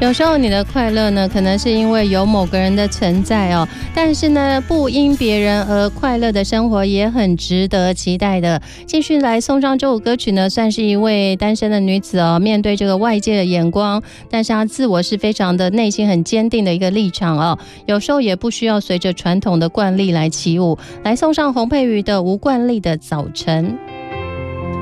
有时候你的快乐呢，可能是因为有某个人的存在哦，但是呢，不因别人而快乐的生活也很值得期待的。继续来送上这首歌曲呢，算是一位单身的女子哦，面对这个外界的眼光，但是她自我是非常的内心很坚定的一个立场哦。有时候也不需要随着传统的惯例来起舞。来送上洪佩瑜的《无惯例的早晨》。